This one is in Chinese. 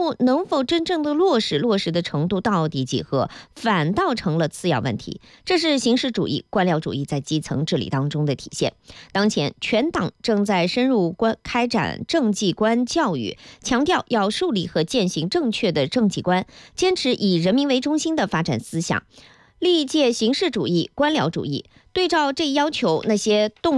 务能否真正的落实，落实的程度到底几何，反倒成了次要问题。这是形式主义、官僚主义在基层治理当中的体现。当前全党正在深入开展政绩观教育，强调要树立和践行正确的政绩观，坚持以人民为中心的发展思想，历届形式主义、官僚主义。对照这一要求，那些动